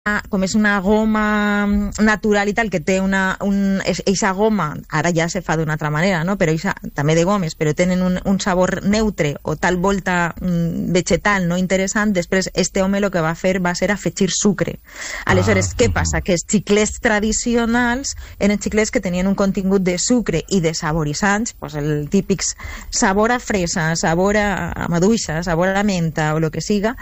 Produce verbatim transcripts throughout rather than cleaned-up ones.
com és una goma natural i tal, que té una, un, eixa goma, ara ja se fa d'una altra manera, no? Però eixa, també de gomes, però tenen un, un sabor neutre o tal volta mm, vegetal no interessant, després este home el que va fer va ser afegir sucre. Aleshores, ah, què uh -huh. passa? Que els xiclets tradicionals eren xiclets que tenien un contingut de sucre i de saboritzants, pues el típic sabor a fresa, sabor a maduixa, sabor a menta o el que siga,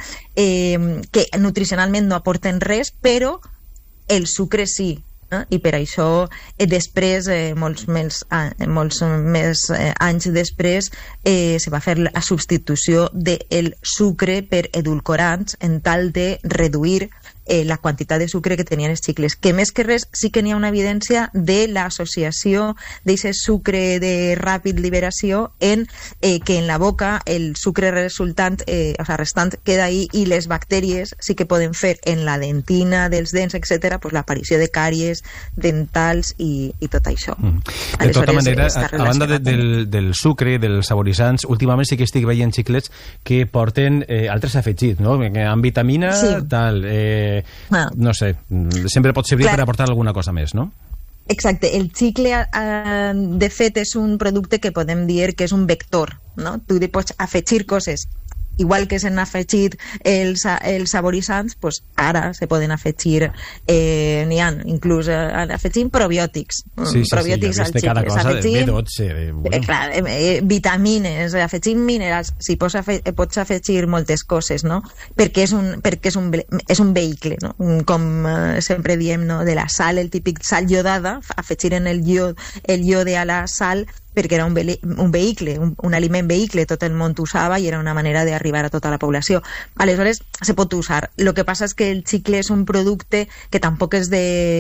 eh, que nutricionalment no aporten res, però el sucre sí, eh? I per això eh, després, eh, molts, més, eh, molts més eh, anys després eh, se va fer la substitució del sucre per edulcorants en tal de reduir eh, la quantitat de sucre que tenien els xicles, que més que res sí que n'hi ha una evidència de l'associació d'aquest sucre de ràpid liberació en eh, que en la boca el sucre resultant, eh, o sea, restant queda ahí, i les bactèries sí que poden fer en la dentina dels dents, etcètera, pues l'aparició de càries dentals i, i tot això. Mm. De Aleshores, tota manera, a, a banda de, del, del sucre, dels saboritzants, últimament sí que estic veient xiclets que porten eh, altres afegits, no? Amb vitamina, sí. tal... Eh, Ah. no sé, sempre pot servir Clar. per aportar alguna cosa més, no? Exacte, el xicle eh, de fet és un producte que podem dir que és un vector, no? Tu li pots afegir coses, igual que s'han afegit els, els saboritzants, pues ara se poden afegir, eh, n'hi ha, inclús eh, afegint probiòtics. Sí, sí, probiòtics sí, sí, cada cosa afegint, de B dotze. De, bueno. eh, clar, eh, vitamines, afegint minerals, si pots, afe, pots afegir moltes coses, no? Perquè és un, perquè és un, és un vehicle, no? Com eh, sempre diem, no? De la sal, el típic sal iodada, afegir en el iod, el iode a la sal, perquè era un, ve un vehicle, un, un aliment vehicle, tot el món usava i era una manera d'arribar a tota la població. Aleshores, se pot usar. El que passa és que el xicle és un producte que tampoc és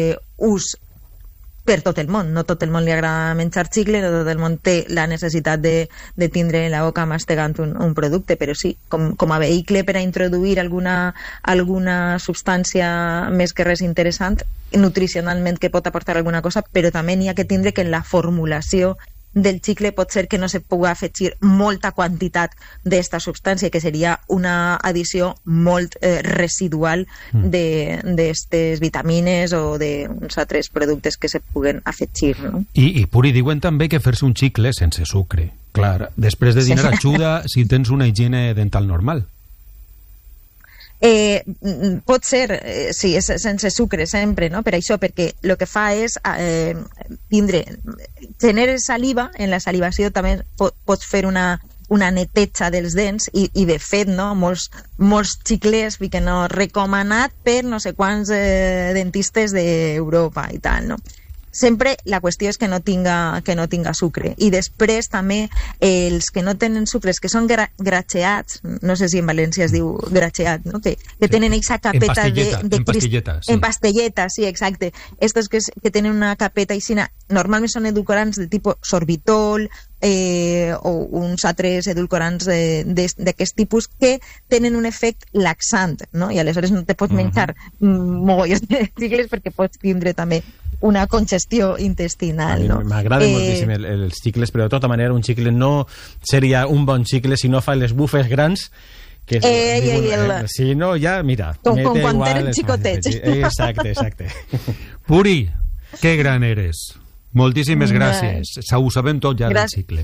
d'ús per tot el món. No tot el món li agrada menjar xicle, no tot el món té la necessitat de, de tindre en la boca mastegant un, un producte, però sí, com, com a vehicle per a introduir alguna, alguna substància més que res interessant, nutricionalment que pot aportar alguna cosa, però també n'hi ha que tindre que en la formulació del xicle pot ser que no se pugui afegir molta quantitat d'esta substància, que seria una addició molt eh, residual d'aquestes vitamines o d'uns altres productes que se puguen afegir, no? I, i Puri, diuen també que fer-se un xicle sense sucre. Clar, després de dinar sí. ajuda si tens una higiene dental normal. Eh, pot ser, eh, sí, és sense sucre sempre, no? Per això, perquè el que fa és eh, tindre, genera saliva, en la salivació també pot, pots fer una, una neteja dels dents i, i de fet, no? Molts, molts xiclers que no recomanat per no sé quants eh, dentistes d'Europa i tal, no? Sempre la qüestió és que no tinga, que no tinga sucre. I després també eh, els que no tenen sucres, que són gra gracheats, no sé si en València es diu gracheat, no? que, que tenen aquesta capeta en pastilleta, de, de en pastilleta, sí. En pastilleta, sí, exacte. Estos que, que tenen una capeta aixina, normalment són edulcorants de tipus sorbitol, eh, o uns altres edulcorants d'aquest tipus que tenen un efecte laxant, no? I aleshores no te pots menjar uh -huh. mogollons de xicles perquè pots tindre també una congestió intestinal, no? M'agrada eh... moltíssim el, els xicles, però de tota manera un xicle no seria un bon xicle si no fa les bufes grans que és, eh, diu, eh, el... si no, ja, mira, com, com quan tenen xicotets. Exacte, exacte. Puri, que gran eres. Moltíssimes gràcies. Ho sabem tot ja del xicle.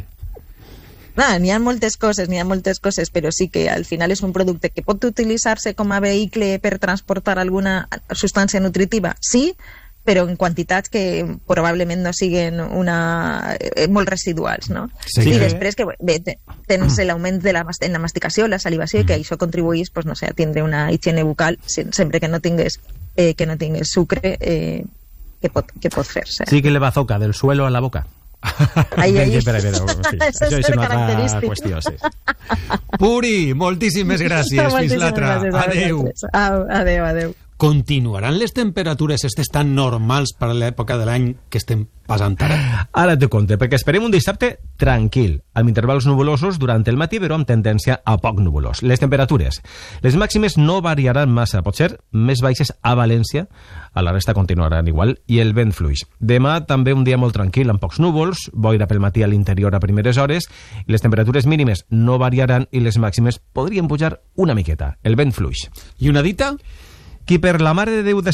No, n'hi ha moltes coses, n'hi ha moltes coses, però sí que al final és un producte que pot utilitzar-se com a vehicle per transportar alguna substància nutritiva, sí, però en quantitats que probablement no siguin una, eh, molt residuals, no? Sí, I que... després que bé, tens l'augment de la, en la masticació, la salivació, mm. i que això contribuís, pues, no sé, a tindre una higiene bucal sempre que no tingues, eh, que no tingues sucre, eh, que pot, que pot fer-se. Sí que le bazooka del suelo a la boca. Ai, ai. Espera, espera, sí. Això és una altra qüestió, sí. Puri, moltíssimes gràcies. Fins l'altra. Adéu. Adéu, adéu. Continuaran les temperatures estes tan normals per a l'època de l'any que estem passant ara? Ara t'ho conte, perquè esperem un dissabte tranquil, amb intervals nuvolosos durant el matí, però amb tendència a poc nuvolós. Les temperatures. Les màximes no variaran massa, potser més baixes a València, a la resta continuaran igual, i el vent fluix. Demà també un dia molt tranquil, amb pocs núvols, boira pel matí a l'interior a primeres hores, i les temperatures mínimes no variaran i les màximes podrien pujar una miqueta. El vent fluix. I una dita? Qui per la Mare de Déu de